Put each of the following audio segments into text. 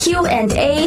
Q&A。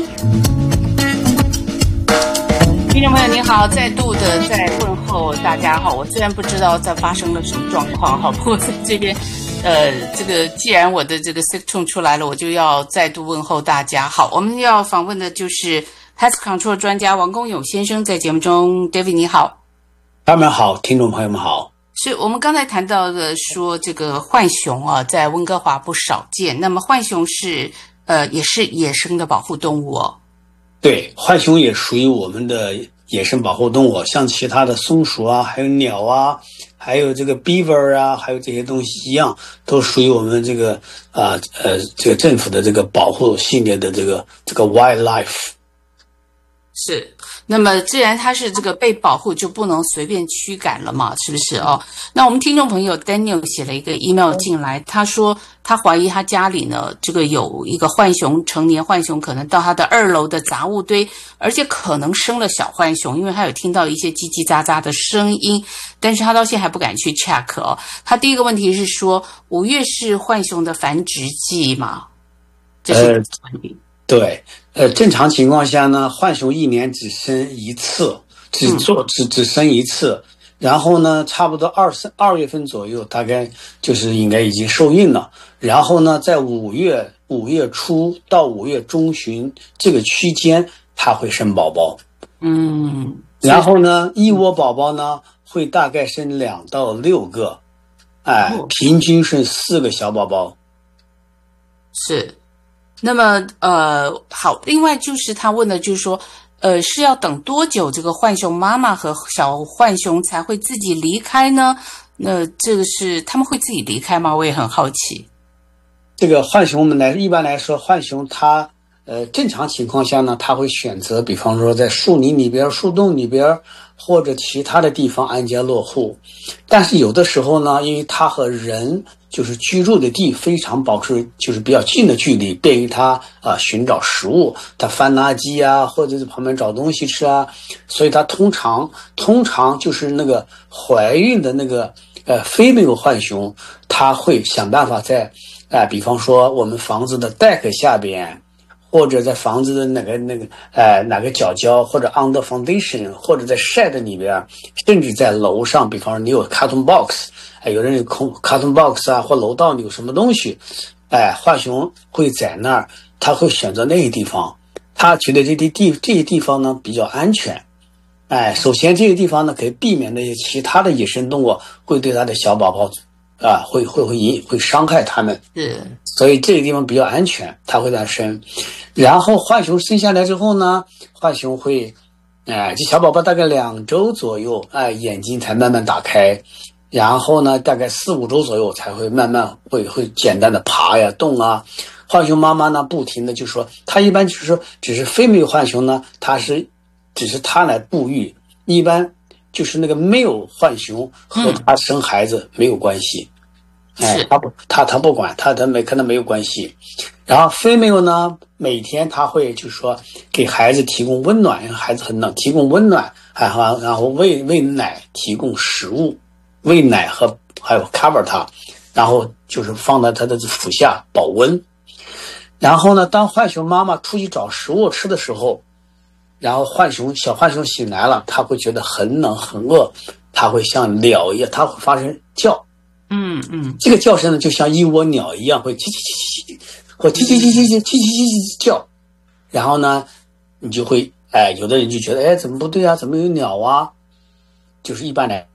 听众朋友您好，再度的在问候大家好。我虽然不知道在发生了什么状况哈，不过在这边这个既然我的这个 signal 出来了，我就要再度问候大家好。我们要访问的就是 Pest Control 专家王公勇先生，在节目中 David 你好。 他们好，听众朋友们好。 是我们刚才谈到的说这个浣熊啊，在温哥华不少见。那么浣熊是也是野生的保护动物哦。 对，浣熊也属于我们的野生保护动物，像其他的松鼠啊，还有鸟啊，还有这个 beaver 啊，还有这些东西一样，都属于我们这个这个政府的这个保护系列的这个 wildlife。 是，那么既然它是这个被保护，就不能随便驱赶了嘛，是不是哦？那我们听众朋友 Daniel 写了一个 email 进来，他说他怀疑他家里呢，这个有一个浣熊，成年浣熊可能到他的2楼的杂物堆，而且可能生了小浣熊，因为他有听到一些叽叽喳喳的声音，但是他到现在还不敢去 check 哦。他第一个问题是说，5月是浣熊的繁殖季嘛？这是问题。 对，正常情况下呢，浣熊1年只生一次，只生一次，然后呢，差不多2月份左右，大概就是应该已经受孕了。然后呢，在5月初到5月中旬这个区间，它会生宝宝。然后呢，一窝宝宝呢会大概生2到6个，平均是4个小宝宝。 是。那么好，另外就是他问的就是说是要等多久这个浣熊妈妈和小浣熊才会自己离开呢？那这个是他们会自己离开吗？我也很好奇。 这个浣熊们一般来说，浣熊它正常情况下呢，它会选择比方说在树林里边、树洞里边或者其他的地方安家落户。但是有的时候呢，因为它和人就是居住的地非常保持就是比较近的距离，便于它寻找食物，它翻垃圾啊，或者是旁边找东西吃啊，所以它通常就是那个怀孕的那个非美国浣熊，它会想办法在比方说我们房子的 deck 下边，或者在房子的哪个角角，或者 under foundation， 或者在 shed 里边，甚至在楼上，比方说你有 carton box， 有人有carton box 啊，或楼道里有什么东西，浣熊会在那儿，他会选择那些地方，他觉得这些地方呢比较安全。首先这些地方呢可以避免那些其他的野生动物会对他的小宝宝会伤害他们，所以这个地方比较安全，它会在那生。然后浣熊生下来之后呢，浣熊会，这小宝宝大概2周左右，眼睛才慢慢打开，然后呢，大概4、5周左右才会慢慢会简单的爬呀、动啊。浣熊妈妈呢，不停的就说，它一般就是说，只是非美浣熊呢，只是它来哺育，一般就是那个male浣熊和它生孩子没有关系。他不管，他可能没有关系。然后 female 呢，每天他会就是说给孩子提供温暖，因为孩子很冷，提供温暖，然后喂奶，提供食物，喂奶还有 cover 他，然后就是放在他的腹下保温。然后呢，当浣熊妈妈出去找食物吃的时候，然后小浣熊醒来了，他会觉得很冷很饿，他会像鸟一样，他会发生叫。这个叫声呢，就像一窝鸟一样，会叽叽叽叽或叽叽叽叽叽叽叽叽叫。然后呢，你就会有的人就觉得怎么不对啊？怎么有鸟啊？就是一般来，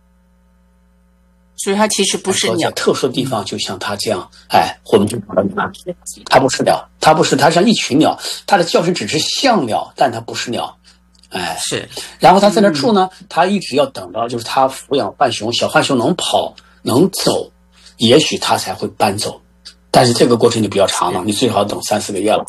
所以它其实不是鸟。 在特殊的地方，就像它这样，我们就它不是鸟，它像一群鸟，它的叫声只是像鸟，但它不是鸟。 是。 然后它在那住呢，它一直要等到就是它抚养小浣熊能跑能走，也许它才会搬走，但是这个过程就比较长了，你最好等3、4个月了。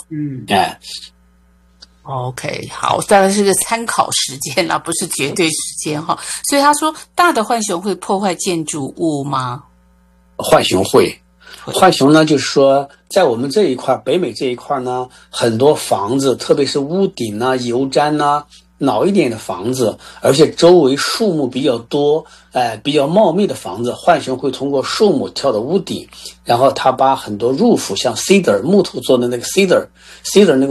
OK， 好，当然是个参考时间啦，不是绝对时间哈。所以他说，大的浣熊会破坏建筑物吗？ 浣熊会。浣熊呢，就是说，在我们这一块，北美这一块呢，很多房子，特别是屋顶啊、油毡啊， 老一点的房子，而且周围树木比较多，比较茂密的房子，浣熊会通过树木跳到屋顶，然后它把很多roof像 cedar 木头做的那个 cedar 那个